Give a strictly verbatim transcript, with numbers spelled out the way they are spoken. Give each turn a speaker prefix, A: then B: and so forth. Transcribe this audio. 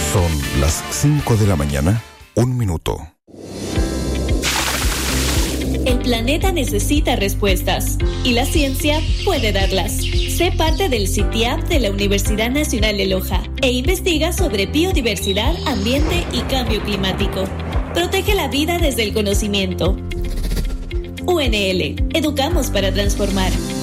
A: Son las cinco de la mañana, un minuto.
B: El planeta necesita respuestas y la ciencia puede darlas. Sé parte del CITIAP de la Universidad Nacional de Loja e investiga sobre biodiversidad, ambiente y cambio climático. Protege la vida desde el conocimiento. U N L, educamos para transformar.